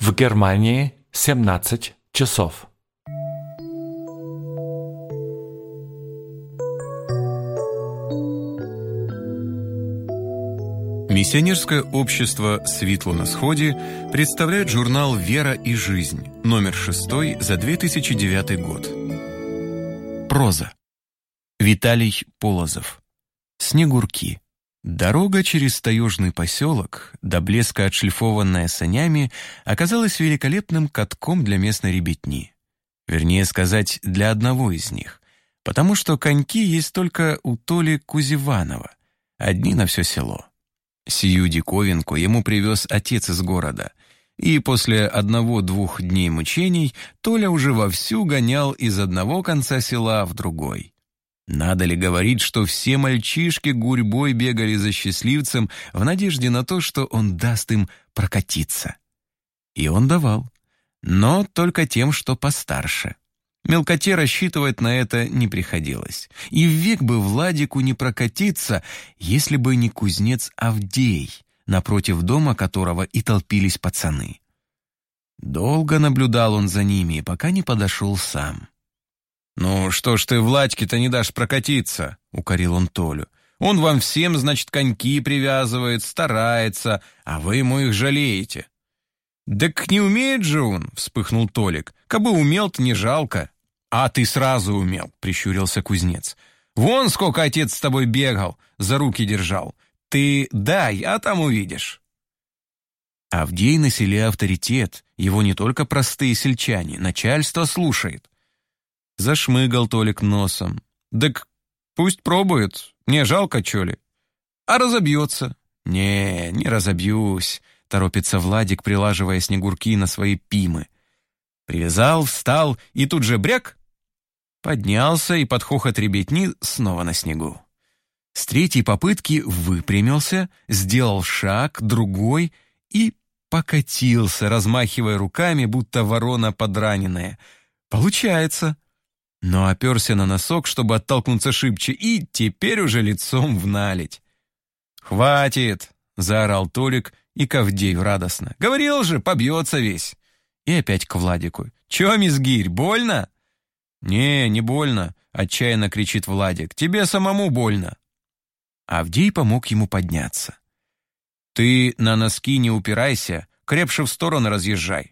В Германии 17 часов. Миссионерское общество «Светло на сходе» представляет журнал «Вера и жизнь», номер 6 за 2009 год. Проза. Виталий Полозов. Снегурки. Дорога через таежный поселок, до блеска отшлифованная санями, оказалась великолепным катком для местной ребятни. Вернее сказать, для одного из них, потому что коньки есть только у Толи Кузеванова, одни на все село. Сию диковинку ему привез отец из города, и после 1-2 дней мучений Толя уже вовсю гонял из одного конца села в другой. Надо ли говорить, что все мальчишки гурьбой бегали за счастливцем в надежде на то, что он даст им прокатиться. И он давал, но только тем, что постарше. Мелкоте рассчитывать на это не приходилось. И век бы Владику не прокатиться, если бы не кузнец Авдей, напротив дома которого и толпились пацаны. Долго наблюдал он за ними, пока не подошел сам. «Ну что ж ты Владьке-то не дашь прокатиться?» — укорил он Толю. «Он вам всем, значит, коньки привязывает, старается, а вы ему их жалеете». «Так не умеет же он!» — вспыхнул Толик. «Кабы умел-то не жалко». «А ты сразу умел!» — прищурился кузнец. «Вон сколько отец с тобой бегал, за руки держал. Ты дай, а там увидишь». Авдей на селе авторитет, его не только простые сельчане, начальство слушает. Зашмыгал Толик носом. «Так пусть пробует, не жалко, чё ли?» «А разобьется?» Не разобьюсь», — торопится Владик, прилаживая снегурки на свои пимы. Привязал, встал и тут же бряк. Поднялся и под хохот ребятни снова на снегу. С 3-й попытки выпрямился, сделал шаг, другой и покатился, размахивая руками, будто ворона подраненная. Получается. Но оперся на носок, чтобы оттолкнуться шибче, и теперь уже лицом в наледь. «Хватит!» — заорал Толик и к Авдею радостно. «Говорил же, побьется весь!» И опять к Владику. «Чё, мизгирь, больно?» «Не больно», — отчаянно кричит Владик. «Тебе самому больно». Авдей помог ему подняться. «Ты на носки не упирайся, крепше в сторону разъезжай».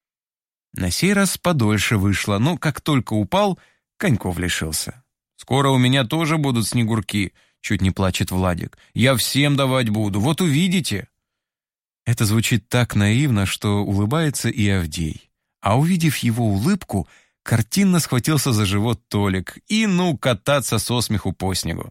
На сей раз подольше вышло, но как только упал, коньков лишился. «Скоро у меня тоже будут снегурки», — чуть не плачет Владик. «Я всем давать буду, вот увидите». Это звучит так наивно, что улыбается и Авдей. А увидев его улыбку, картинно схватился за живот Толик и кататься со смеху по снегу.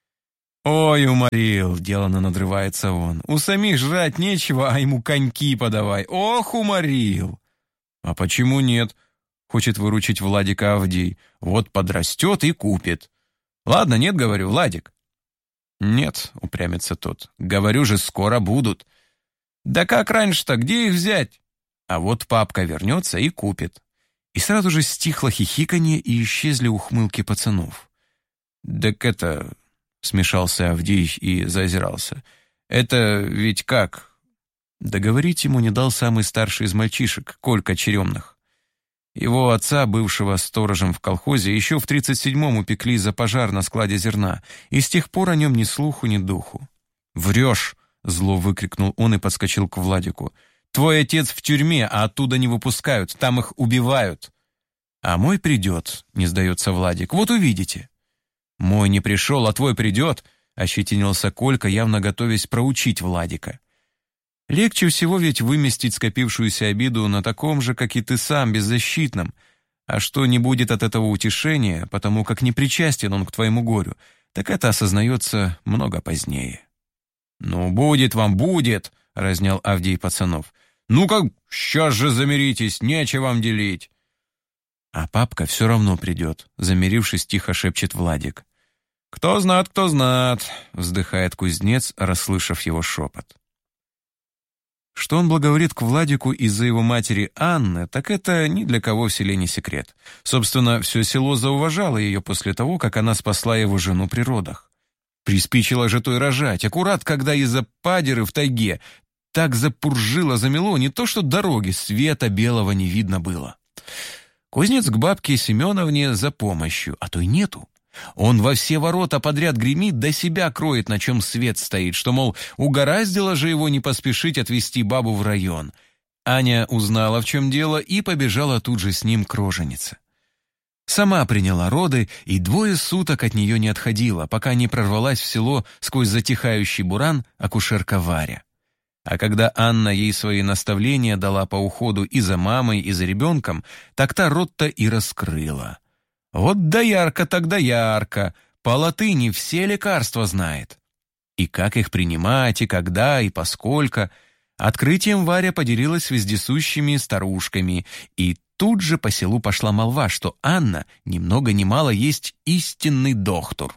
«Ой, уморил!» — деланно надрывается он. «У самих жрать нечего, а ему коньки подавай. Ох, уморил!» «А почему нет?» — хочет выручить Владика Авдей. «Вот подрастет и купит». «Ладно, нет, говорю, Владик». «Нет», — упрямится тот. «Говорю же, скоро будут». «Да как раньше-то, где их взять?» А вот папка вернется и купит. И сразу же стихло хихиканье и исчезли ухмылки пацанов. «Так это...» — смешался Авдей и заозирался. «Это ведь как?» Договорить ему не дал самый старший из мальчишек, Колька Черемных. Его отца, бывшего сторожем в колхозе, еще в 37-м упекли за пожар на складе зерна, и с тех пор о нем ни слуху, ни духу. «Врешь!» — зло выкрикнул он и подскочил к Владику. «Твой отец в тюрьме, а оттуда не выпускают, там их убивают». «А мой придет», — не сдается Владик, — «вот увидите». «Мой не пришел, а твой придет», — ощетинился Колька, явно готовясь проучить Владика. Легче всего ведь выместить скопившуюся обиду на таком же, как и ты сам, беззащитном. А что не будет от этого утешения, потому как не причастен он к твоему горю, так это осознается много позднее. «Ну, будет вам, будет!» — разнял Авдей пацанов. «Ну как, сейчас же замиритесь, нечего вам делить!» «А папка все равно придет», — замирившись, тихо шепчет Владик. «Кто знат», — вздыхает кузнец, расслышав его шепот. Что он благоволит к Владику из-за его матери Анны, так это ни для кого в селе не секрет. Собственно, все село зауважало ее после того, как она спасла его жену при родах. Приспичило же той рожать, аккурат, когда из-за падеры в тайге так запуржило, замело, не то что дороги, света белого не видно было. Кузнец к бабке Семеновне за помощью, а то и нету. Он во все ворота подряд гремит, да себя кроет, на чем свет стоит, что, мол, угораздило же его не поспешить отвезти бабу в район. Аня узнала, в чем дело, и побежала тут же с ним к роженице. Сама приняла роды, и 2 суток от нее не отходила, пока не прорвалась в село сквозь затихающий буран акушерка Варя. А когда Анна ей свои наставления дала по уходу и за мамой, и за ребенком, так та рот-то и раскрыла. Вот доярка так доярка, по латыни все лекарства знает. И как их принимать, и когда, и поскольку. Открытием Варя поделилась с вездесущими старушками, и тут же по селу пошла молва, что Анна ни много ни мало есть истинный доктор.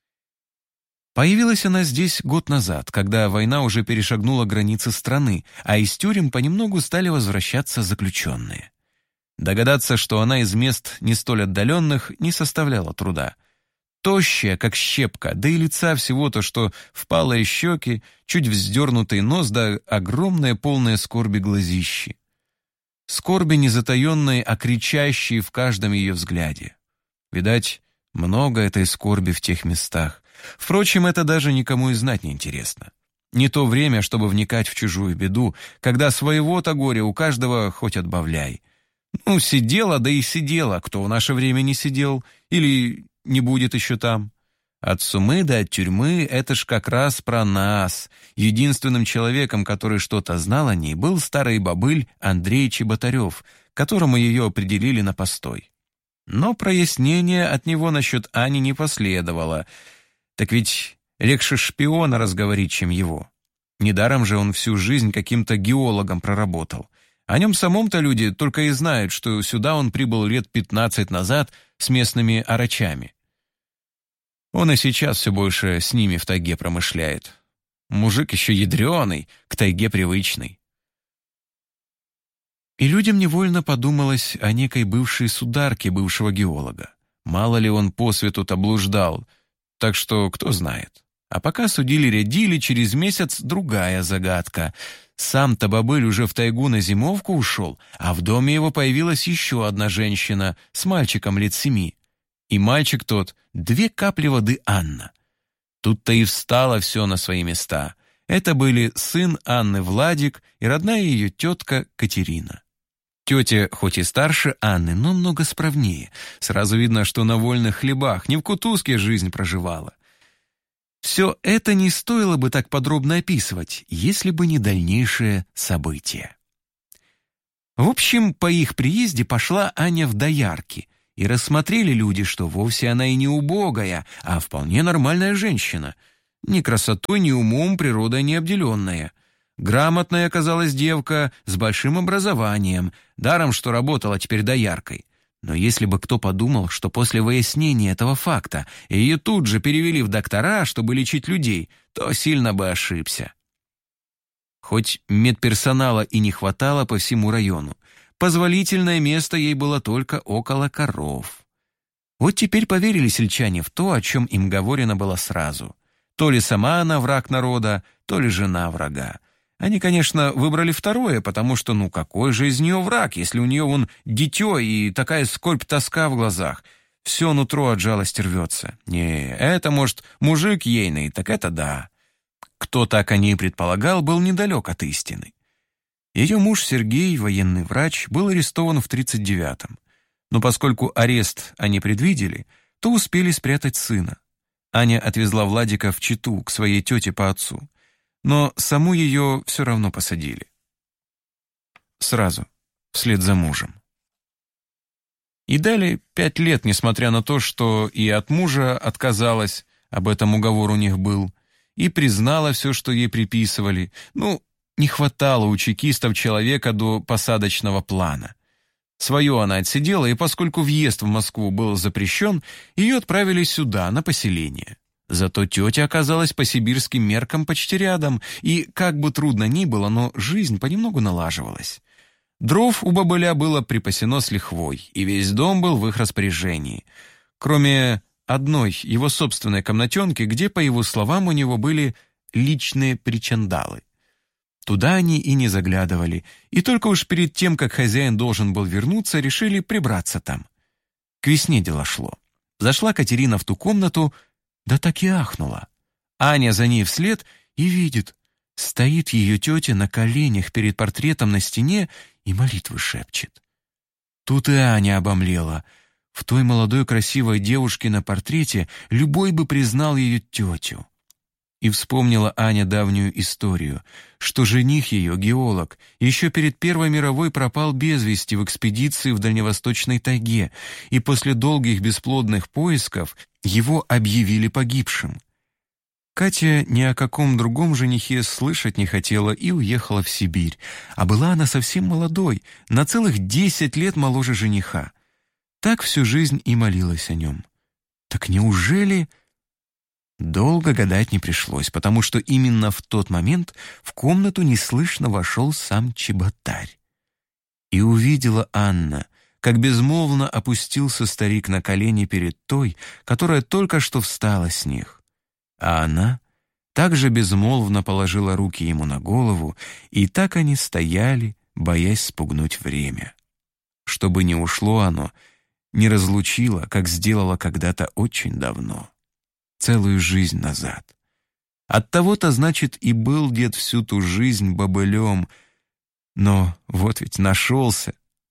Появилась она здесь год назад, когда война уже перешагнула границы страны, а из тюрем понемногу стали возвращаться заключенные. Догадаться, что она из мест не столь отдаленных, не составляло труда. Тощая, как щепка, да и лица всего-то, что впалые щеки, чуть вздернутый нос, да огромное полное скорби глазищи. Скорби не затаенные, а кричащие в каждом ее взгляде. Видать, много этой скорби в тех местах. Впрочем, это даже никому и знать не интересно. Не то время, чтобы вникать в чужую беду, когда своего-то горя у каждого хоть отбавляй. Ну, сидела, да и сидела, кто в наше время не сидел или не будет еще там. От сумы до от тюрьмы — это ж как раз про нас. Единственным человеком, который что-то знал о ней, был старый бобыль Андрей Чеботарев, которому ее определили на постой. Но прояснения от него насчет Ани не последовало. Так ведь легче шпиона разговорить, чем его. Недаром же он всю жизнь каким-то геологом проработал. О нем самом-то люди только и знают, что сюда он прибыл лет 15 назад с местными орачами. Он и сейчас все больше с ними в тайге промышляет. Мужик еще ядреный, к тайге привычный. И людям невольно подумалось о некой бывшей сударке бывшего геолога. Мало ли он по свету-то блуждал, так что кто знает. А пока судили-рядили, через месяц другая загадка. Сам-то бобыль уже в тайгу на зимовку ушел, а в доме его появилась еще одна женщина с мальчиком лет 7. И мальчик тот — 2 капли воды Анна. Тут-то и встало все на свои места. Это были сын Анны Владик и родная ее тетка Катерина. Тетя хоть и старше Анны, но много справнее. Сразу видно, что на вольных хлебах, не в кутузке жизнь проживала. Все это не стоило бы так подробно описывать, если бы не дальнейшее событие. В общем, по их приезде пошла Аня в доярки, и рассмотрели люди, что вовсе она и не убогая, а вполне нормальная женщина. Ни красотой, ни умом природой не обделенная. Грамотная оказалась девка с большим образованием, даром, что работала теперь дояркой. Но если бы кто подумал, что после выяснения этого факта ее тут же перевели в доктора, чтобы лечить людей, то сильно бы ошибся. Хоть медперсонала и не хватало по всему району, позволительное место ей было только около коров. Вот теперь поверили сельчане в то, о чем им говорено было сразу. То ли сама она враг народа, то ли жена врага. Они, конечно, выбрали второе, потому что, какой же из нее враг, если у нее вон дитё и такая скорбь-тоска в глазах. Все нутро от жалости рвется. Не, это, может, мужик ейный, так это да. Кто так о ней предполагал, был недалек от истины. Ее муж Сергей, военный врач, был арестован в 1939-м. Но поскольку арест они предвидели, то успели спрятать сына. Аня отвезла Владика в Читу к своей тете по отцу. Но саму ее все равно посадили. Сразу, вслед за мужем. И дали 5 лет, несмотря на то, что и от мужа отказалась, об этом уговор у них был, и признала все, что ей приписывали. Не хватало у чекистов человека до посадочного плана. Свое она отсидела, и поскольку въезд в Москву был запрещен, ее отправили сюда, на поселение. Зато тетя оказалась по сибирским меркам почти рядом, и, как бы трудно ни было, но жизнь понемногу налаживалась. Дров у бобыля было припасено с лихвой, и весь дом был в их распоряжении, кроме одной его собственной комнатенки, где, по его словам, у него были личные причандалы. Туда они и не заглядывали, и только уж перед тем, как хозяин должен был вернуться, решили прибраться там. К весне дело шло. Зашла Катерина в ту комнату, да так и ахнула. Аня за ней вслед и видит, стоит ее тетя на коленях перед портретом на стене и молитвы шепчет. Тут и Аня обомлела. В той молодой красивой девушке на портрете любой бы признал ее тетю. И вспомнила Аня давнюю историю, что жених ее, геолог, еще перед Первой мировой пропал без вести в экспедиции в Дальневосточной тайге, и после долгих бесплодных поисков его объявили погибшим. Катя ни о каком другом женихе слышать не хотела и уехала в Сибирь, а была она совсем молодой, на целых 10 лет моложе жениха. Так всю жизнь и молилась о нем. Так неужели... Долго гадать не пришлось, потому что именно в тот момент в комнату неслышно вошел сам чеботарь. И увидела Анна, как безмолвно опустился старик на колени перед той, которая только что встала с них. А она также безмолвно положила руки ему на голову, и так они стояли, боясь спугнуть время. Чтобы не ушло оно, не разлучило, как сделала когда-то очень давно. Целую жизнь назад. Оттого-то, значит, и был дед всю ту жизнь бобылем. Но вот ведь нашелся.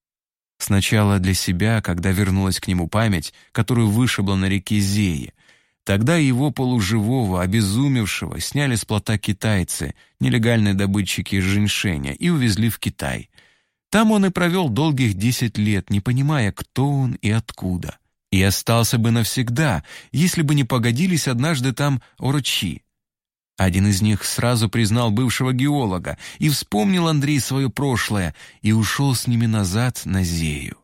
Сначала для себя, когда вернулась к нему память, которую вышибла на реке Зее. Тогда его полуживого, обезумевшего, сняли с плота китайцы, нелегальные добытчики женьшеня, и увезли в Китай. Там он и провел долгих 10 лет, не понимая, кто он и откуда. И остался бы навсегда, если бы не погодились однажды там орочи. Один из них сразу признал бывшего геолога, и вспомнил Андрей свое прошлое, и ушел с ними назад на Зею.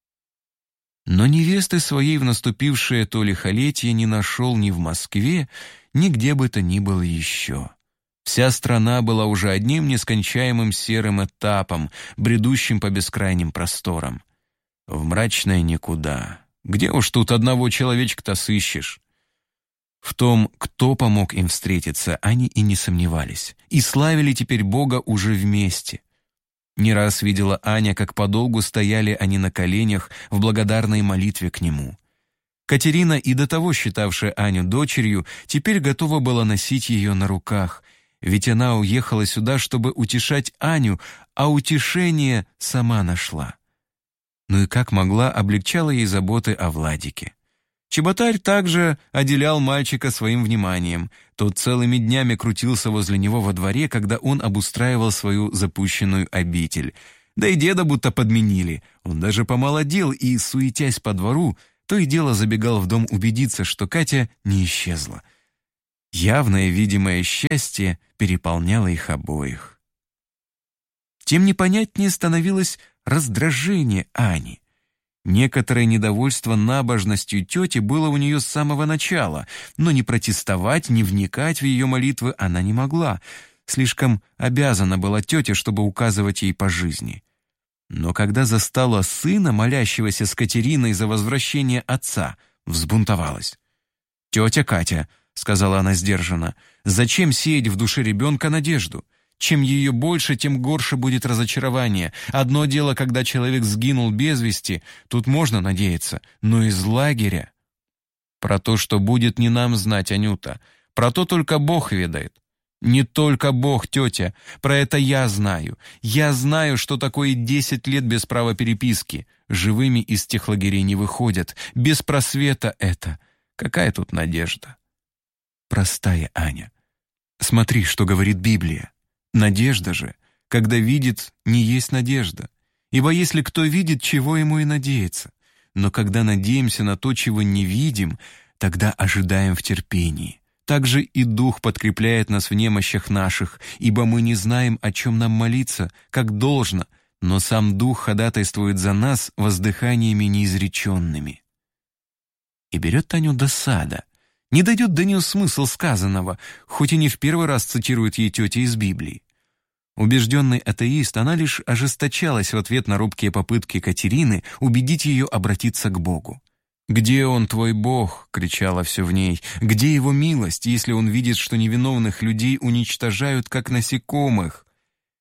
Но невесты своей в наступившее то лихолетие не нашел ни в Москве, ни где бы то ни было еще. Вся страна была уже одним нескончаемым серым этапом, бредущим по бескрайним просторам. В мрачное никуда. Где уж тут одного человечка-то сыщешь? В том, кто помог им встретиться, они и не сомневались, и славили теперь Бога уже вместе. Не раз видела Аня, как подолгу стояли они на коленях в благодарной молитве к нему. Катерина, и до того считавшая Аню дочерью, теперь готова была носить ее на руках, ведь она уехала сюда, чтобы утешать Аню, а утешение сама нашла. Ну и как могла, облегчала ей заботы о Владике. Чеботарь также отделял мальчика своим вниманием. Тот целыми днями крутился возле него во дворе, когда он обустраивал свою запущенную обитель. Да и деда будто подменили. Он даже помолодел и, суетясь по двору, то и дело забегал в дом убедиться, что Катя не исчезла. Явное видимое счастье переполняло их обоих. Тем непонятнее становилось раздражение Ани. Некоторое недовольство набожностью тети было у нее с самого начала, но ни протестовать, ни вникать в ее молитвы она не могла. Слишком обязана была тете, чтобы указывать ей по жизни. Но когда застала сына, молящегося с Катериной за возвращение отца, взбунтовалась. «Тетя Катя», — сказала она сдержанно, — «зачем сеять в душе ребенка надежду? Чем ее больше, тем горше будет разочарование. Одно дело, когда человек сгинул без вести, тут можно надеяться, но из лагеря...» «Про то, что будет, не нам знать, Анюта. Про то только Бог ведает». «Не только Бог, тетя. Про это я знаю. Я знаю, что такое 10 лет без права переписки. Живыми из тех лагерей не выходят. Без просвета это. Какая тут надежда?» «Простая, Аня. Смотри, что говорит Библия. Надежда же, когда видит, не есть надежда. Ибо если кто видит, чего ему и надеяться. Но когда надеемся на то, чего не видим, тогда ожидаем в терпении. Также и Дух подкрепляет нас в немощах наших, ибо мы не знаем, о чем нам молиться, как должно, но сам Дух ходатайствует за нас воздыханиями неизреченными». И берет Таню досада. Не дойдет до нее смысл сказанного, хоть и не в первый раз цитирует ей тетя из Библии. Убежденный атеист, она лишь ожесточалась в ответ на робкие попытки Катерины убедить ее обратиться к Богу. «Где он, твой Бог?» — кричала все в ней. «Где его милость, если он видит, что невиновных людей уничтожают, как насекомых?»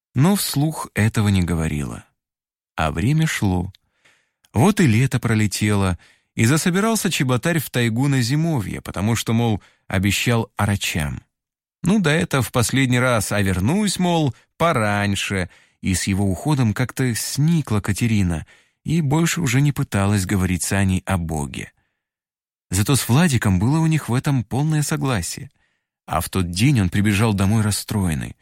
но вслух этого не говорила. А время шло. Вот и лето пролетело, и засобирался чеботарь в тайгу на зимовье, потому что, мол, обещал орачам. Ну, да это в последний раз, а вернусь, мол, пораньше. И с его уходом как-то сникла Катерина и больше уже не пыталась говорить с Аней о Боге. Зато с Владиком было у них в этом полное согласие. А в тот день он прибежал домой расстроенный.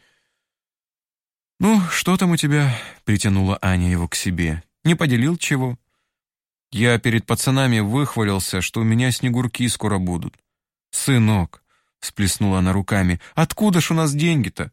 «Ну, что там у тебя?» — притянула Аня его к себе. «Не поделил чего?» «Я перед пацанами выхвалился, что у меня снегурки скоро будут». «Сынок», — всплеснула она руками, — «откуда ж у нас деньги-то?»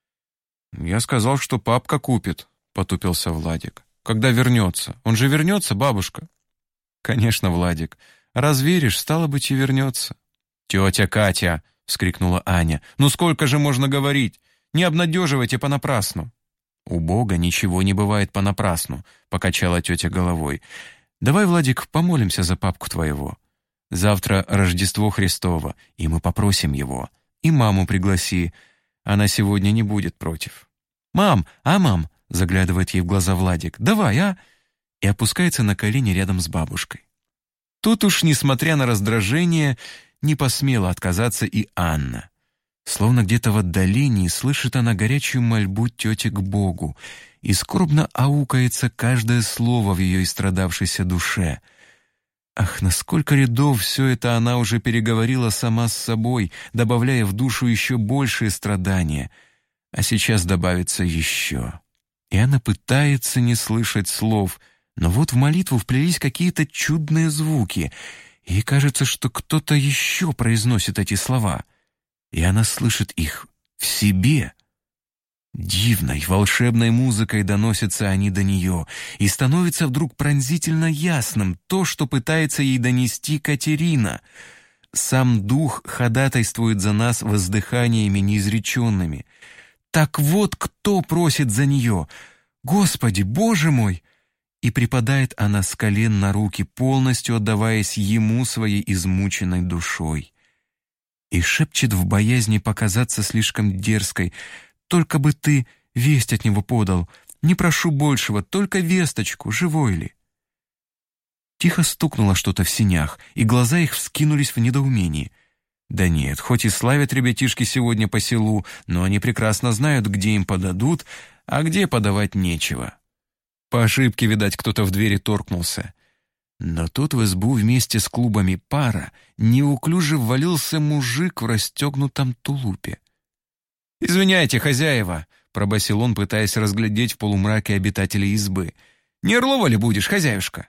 «Я сказал, что папка купит», — потупился Владик. «Когда вернется? Он же вернется, бабушка?» «Конечно, Владик. Раз веришь, стало быть, и вернется». «Тетя Катя!» — вскрикнула Аня. «Ну сколько же можно говорить? Не обнадеживайте понапрасну». «У Бога ничего не бывает понапрасну», — покачала тетя головой. «Давай, Владик, помолимся за папку твоего. Завтра Рождество Христово, и мы попросим его. И маму пригласи. Она сегодня не будет против». «Мам, мам!» — заглядывает ей в глаза Владик. «Давай, а?» И опускается на колени рядом с бабушкой. Тут уж, несмотря на раздражение, не посмела отказаться и Анна. Словно где-то в отдалении слышит она горячую мольбу тети к Богу, и скорбно аукается каждое слово в ее истрадавшейся душе. Ах, на сколько рядов все это она уже переговорила сама с собой, добавляя в душу еще большие страдания. А сейчас добавится еще. И она пытается не слышать слов, но вот в молитву вплелись какие-то чудные звуки, и кажется, что кто-то еще произносит эти слова. И она слышит их в себе. Дивной, волшебной музыкой доносятся они до нее, и становится вдруг пронзительно ясным то, что пытается ей донести Катерина. Сам Дух ходатайствует за нас воздыханиями неизреченными. Так вот кто просит за нее. «Господи, Боже мой!» И припадает она с колен на руки, полностью отдаваясь Ему своей измученной душой. И шепчет в боязни показаться слишком дерзкой: «Только бы ты весть от него подал. Не прошу большего, только весточку, живой ли?» Тихо стукнуло что-то в синях, и глаза их вскинулись в недоумении. Да нет, хоть и славят ребятишки сегодня по селу, но они прекрасно знают, где им подадут, а где подавать нечего. По ошибке, видать, кто-то в двери торкнулся. Но тут в избу вместе с клубами пара неуклюже ввалился мужик в расстегнутом тулупе. «Извиняйте, хозяева», — пробасил он, пытаясь разглядеть в полумраке обитателей избы. «Не Орлова ли будешь, хозяюшка?»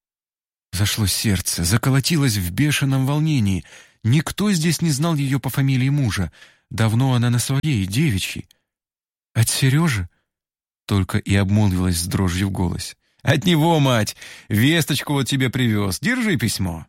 Зашло сердце, заколотилось в бешеном волнении. Никто здесь не знал ее по фамилии мужа. Давно она на своей, девичьей. «От Сережи?» — только и обмолвилась с дрожью в голосе. «От него, мать! Весточку вот тебе привез. Держи письмо».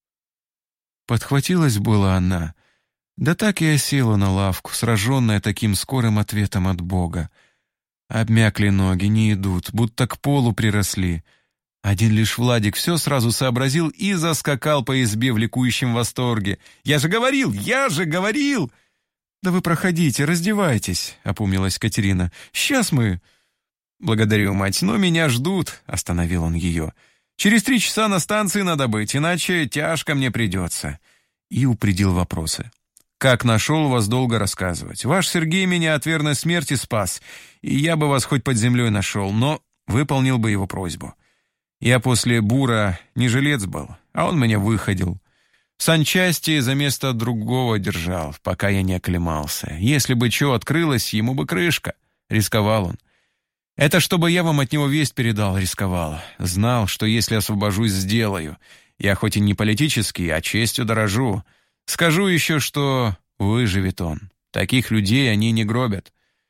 Подхватилась была она, да так и осела на лавку, сраженная таким скорым ответом от Бога. Обмякли ноги, не идут, будто к полу приросли. Один лишь Владик все сразу сообразил и заскакал по избе в ликующем восторге. «Я же говорил! Я же говорил!» «Да вы проходите, раздевайтесь», — опомнилась Катерина. «Сейчас мы...» «Благодарю, мать, но меня ждут», — остановил он ее. «Через 3 часа на станции надо быть, иначе тяжко мне придется». И упредил вопросы. «Как нашел вас, долго рассказывать. Ваш Сергей меня от верной смерти спас, и я бы вас хоть под землей нашел, но выполнил бы его просьбу. Я после бура не жилец был, а он меня выходил. В санчасти за место другого держал, пока я не оклемался. Если бы чё открылось, ему бы крышка». Рисковал он. «Это чтобы я вам от него весть передал, рисковал. Знал, что если освобожусь, сделаю. Я хоть и не политический, а честью дорожу. Скажу еще, что выживет он. Таких людей они не гробят.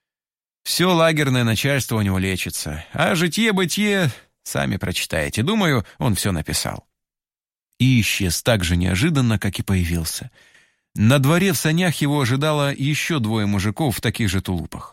Все лагерное начальство у него лечится. А житье-бытие сами прочитаете. Думаю, он все написал». И исчез так же неожиданно, как и появился. На дворе в санях его ожидало еще 2 мужиков в таких же тулупах.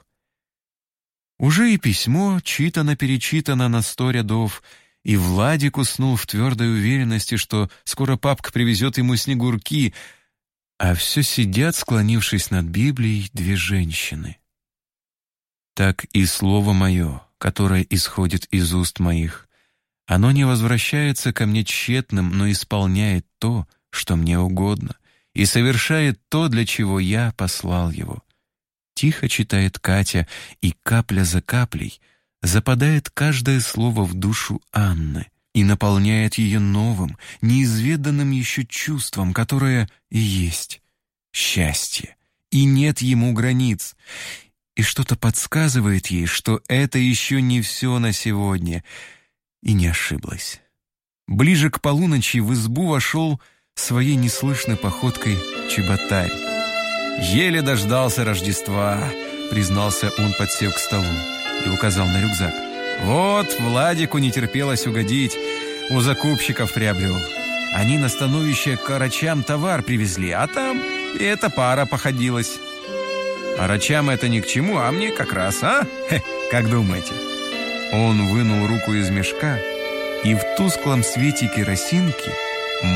Уже и письмо читано-перечитано на 100 рядов, и Владик уснул в твердой уверенности, что скоро папка привезет ему снегурки, а все сидят, склонившись над Библией, 2 женщины. так и слово мое, которое исходит из уст моих, оно не возвращается ко мне тщетным, но исполняет то, что мне угодно, и совершает то, для чего я послал его». Тихо читает Катя, и капля за каплей западает каждое слово в душу Анны и наполняет ее новым, неизведанным еще чувством, которое и есть счастье, и нет ему границ. И что-то подсказывает ей, что это еще не все на сегодня, и не ошиблась. Ближе к полуночи в избу вошел своей неслышной походкой чеботарь. «Еле дождался Рождества», — признался он, подсев к столу и указал на рюкзак. «Вот, Владику не терпелось угодить, у закупщиков приобрел. Они на становище к Арачам товар привезли, а там и эта пара походилась. Арачам это ни к чему, а мне как раз, а? Как думаете?» Он вынул руку из мешка, и в тусклом свете керосинки